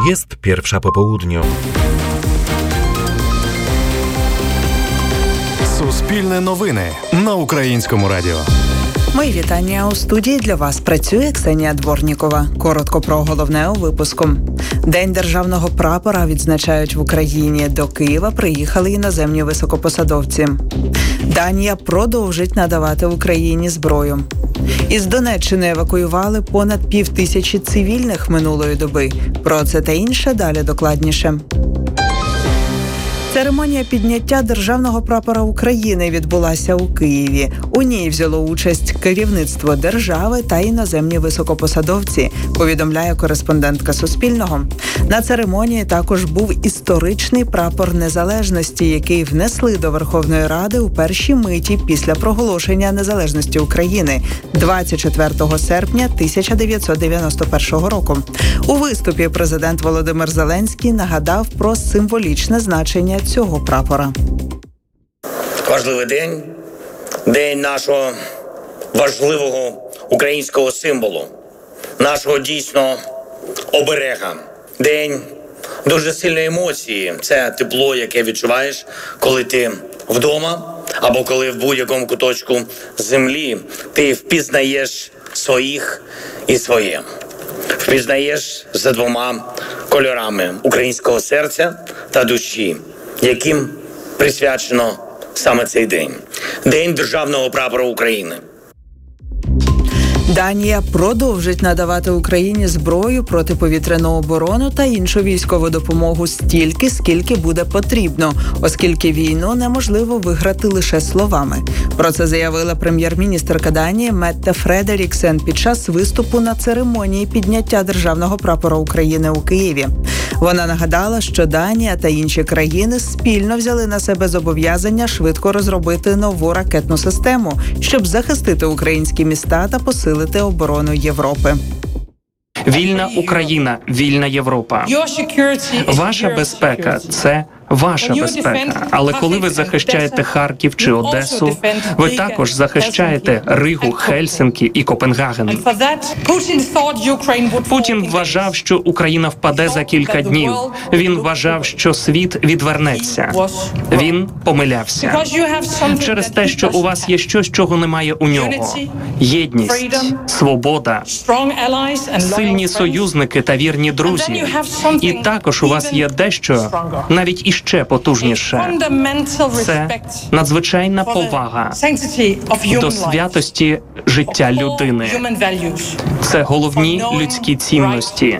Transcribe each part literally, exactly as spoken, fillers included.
Jest pierwsza po południu. Суспільне новини на Українському радіо. Мої вітання. У студії для вас працює Ксенія Дворнікова. Коротко про головне у випуску. День державного прапора відзначають в Україні. До Києва приїхали іноземні високопосадовці. Данія продовжить надавати Україні зброю. Із Донеччини евакуювали понад півтисячі цивільних минулої доби. Про це та інше далі докладніше. Церемонія підняття державного прапора України відбулася у Києві. У ній взяло участь керівництво держави та іноземні високопосадовці, повідомляє кореспондентка Суспільного. На церемонії також був історичний прапор незалежності, який внесли до Верховної Ради у першій миті після проголошення незалежності України двадцять четвертого серпня тисяча дев'ятсот дев'яносто першого року. У виступі президент Володимир Зеленський нагадав про символічне значення цього прапора. Важливий день, день нашого важливого українського символу, нашого дійсно оберега. День дуже сильної емоції. Це тепло, яке відчуваєш, коли ти вдома або коли в будь-якому куточку землі ти впізнаєш своїх і своє. Впізнаєш за двома кольорами українського серця та душі, яким присвячено саме цей день. День державного прапора України. Данія продовжить надавати Україні зброю, протиповітряну оборону та іншу військову допомогу стільки, скільки буде потрібно, оскільки війну неможливо виграти лише словами. Про це заявила прем'єр-міністерка Данії Метте Фредеріксен під час виступу на церемонії підняття державного прапора України у Києві. Вона нагадала, що Данія та інші країни спільно взяли на себе зобов'язання швидко розробити нову ракетну систему, щоб захистити українські міста та посилити оборону Європи. Вільна Україна, вільна Європа. Ваша безпека – це ваша безпека. Але коли ви захищаєте Харків чи Одесу, ви також захищаєте Ригу, Хельсинкі і Копенгаген. Путін вважав, що Україна впаде за кілька днів. Він вважав, що світ відвернеться. Він помилявся. Через те, що у вас є щось, чого немає у нього. Єдність, свобода, сильні союзники та вірні друзі. І також у вас є дещо, навіть і ще потужніше. Це надзвичайна повага до святості життя людини. Це головні людські цінності.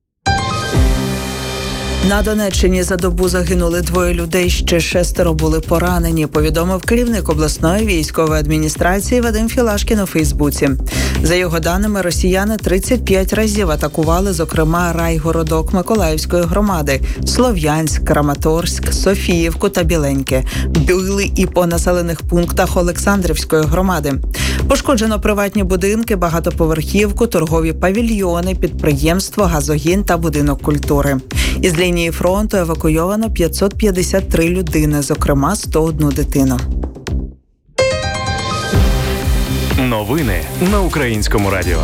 На Донеччині за добу загинули двоє людей, ще шестеро були поранені, повідомив керівник обласної військової адміністрації Вадим Філашкін у Фейсбуці. За його даними, росіяни тридцять п'ять разів атакували, зокрема, райгородок Миколаївської громади – Слов'янськ, Краматорськ, Софіївку та Біленьке. Били і по населених пунктах Олександрівської громади. Пошкоджено приватні будинки, багатоповерхівку, торгові павільйони, підприємство, газогін та будинок культури. Із лінії фронту евакуйовано п'ятсот п'ятдесят три людини, зокрема сто одну дитину. Новини на Українському радіо.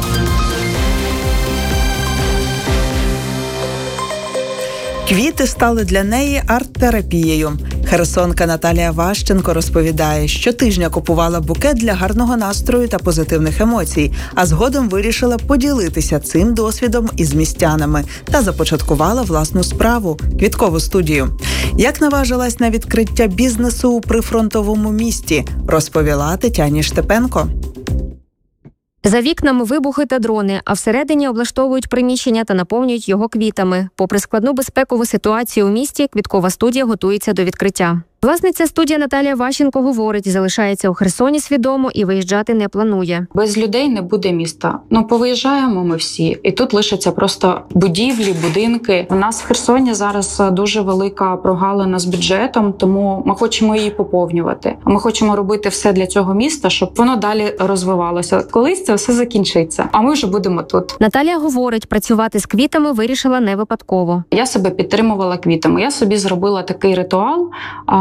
Квіти стали для неї арт-терапією. Херсонка Наталія Ващенко розповідає, що тижня купувала букет для гарного настрою та позитивних емоцій, а згодом вирішила поділитися цим досвідом із містянами та започаткувала власну справу – квіткову студію. Як наважилась на відкриття бізнесу у прифронтовому місті, розповіла Тетяні Штепенко. За вікнами вибухи та дрони, а всередині облаштовують приміщення та наповнюють його квітами. Попри складну безпекову ситуацію у місті, квіткова студія готується до відкриття. Власниця студії Наталія Ващенко говорить, залишається у Херсоні свідомо і виїжджати не планує. Без людей не буде міста. Ну, повиїжджаємо ми всі, і тут лишаться просто будівлі, будинки. У нас в Херсоні зараз дуже велика прогалина з бюджетом, тому ми хочемо її поповнювати. Ми хочемо робити все для цього міста, щоб воно далі розвивалося. Колись це все закінчиться, а ми вже будемо тут. Наталія говорить, працювати з квітами вирішила не випадково. Я себе підтримувала квітами. Я собі зробила такий ритуал.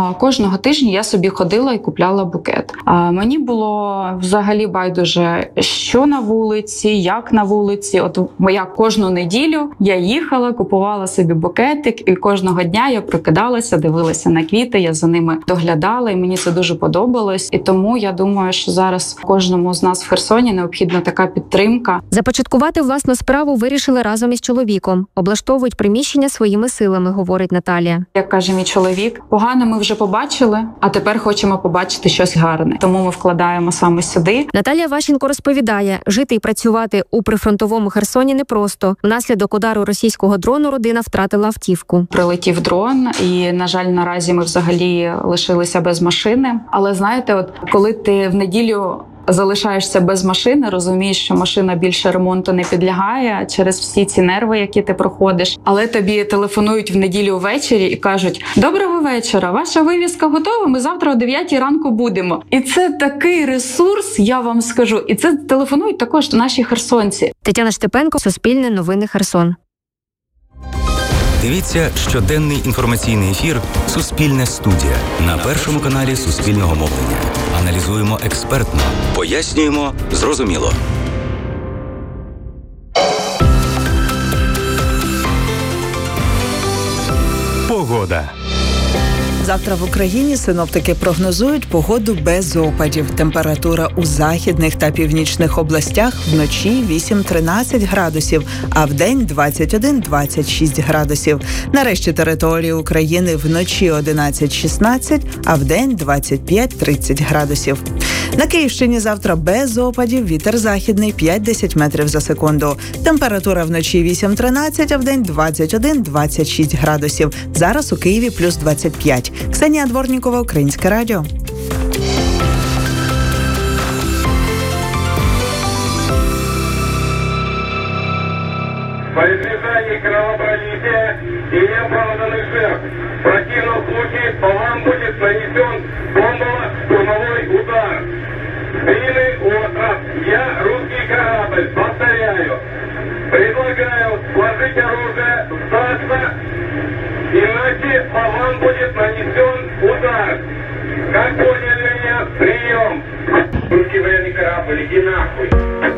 кожного тижня я собі ходила і купляла букет. А мені було взагалі байдуже, що на вулиці, як на вулиці. От я кожну неділю я їхала, купувала собі букетик, і кожного дня я прокидалася, дивилася на квіти, я за ними доглядала, і мені це дуже подобалось. І тому я думаю, що зараз кожному з нас в Херсоні необхідна така підтримка. Започаткувати власну справу вирішили разом із чоловіком. Облаштовують приміщення своїми силами, говорить Наталія. Як каже мій чоловік, погано ми вже побачили, а тепер хочемо побачити щось гарне. Тому ми вкладаємо саме сюди. Наталія Ващенко розповідає, жити і працювати у прифронтовому Херсоні непросто. Внаслідок удару російського дрону родина втратила автівку. Прилетів дрон, і, на жаль, наразі ми взагалі лишилися без машини. Але знаєте, от коли ти в неділю залишаєшся без машини, розумієш, що машина більше ремонту не підлягає через всі ці нерви, які ти проходиш. Але тобі телефонують в неділю ввечері і кажуть: «Доброго вечора, ваша вивізка готова, ми завтра о дев'ятій ранку будемо». І це такий ресурс, я вам скажу. І це телефонують також наші херсонці. Тетяна Штепенко, Суспільне новини, Херсон. Дивіться щоденний інформаційний ефір «Суспільне студія» на першому каналі Суспільного мовлення. Аналізуємо експертно, пояснюємо зрозуміло. Погода. Завтра в Україні синоптики прогнозують погоду без опадів. Температура у західних та північних областях вночі вісім-тринадцять градусів, а вдень двадцять один - двадцять шість градусів. На решті території України вночі одинадцять-шістнадцять, а вдень двадцять п'ять - тридцять градусів. На Київщині завтра без опадів, вітер західний п'ять-десять метрів за секунду. Температура вночі вісім-тринадцять, а вдень двадцять один - двадцять шість градусів. Зараз у Києві плюс двадцять п'ять. Ксенія Дворнікова, Українське радіо. По избежанию кровопролития и неоправданных жертв в противном случае по вам будет нанесен бомбово-штурмовой удар. Длинный остров. Я русский корабль. Повторяю. Предлагаю сложить оружие, сдаться, иначе по вам будет нанесен удар. Как поняли меня? Прием. Русский военный корабль, иди нахуй.